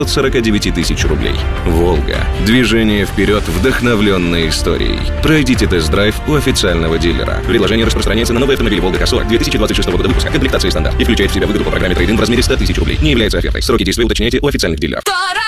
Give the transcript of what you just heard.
49 тысяч рублей. «Волга». Движение вперед, вдохновленной историей. Пройдите тест-драйв у официального дилера. Предложение распространяется на новые автомобили «Волга К40» 2026 года выпуска. Комплектация стандарт и включает в себя выгоду по программе трейд-ин в размере 100 тысяч рублей. Не является офертой. Сроки действия уточняйте у официальных дилеров.